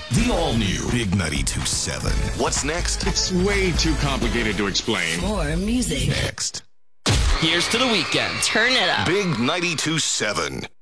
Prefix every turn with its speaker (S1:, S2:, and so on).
S1: The all-new Big 92.7. What's next?
S2: It's way too complicated to explain.
S3: More music.
S1: Next.
S4: Here's to the weekend.
S3: Turn it up.
S1: Big 92.7.